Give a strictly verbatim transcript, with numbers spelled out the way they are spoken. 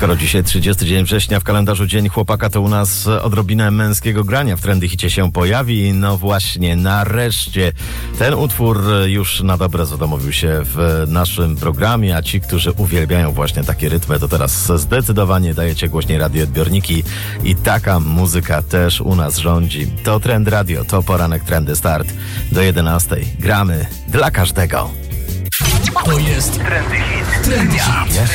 Skoro dzisiaj trzydziesty dzień września w kalendarzu Dzień Chłopaka, to u nas odrobinę męskiego grania w Trendy Hicie się pojawi. No właśnie, nareszcie ten utwór już na dobre zadomowił się w naszym programie, a ci, którzy uwielbiają właśnie takie rytmy, to teraz zdecydowanie dajecie głośniej radioodbiorniki i taka muzyka też u nas rządzi. To Trend Radio, to poranek Trendy Start do jedenastej. Gramy dla każdego. To jest Trendy Hit. Trendy Hit.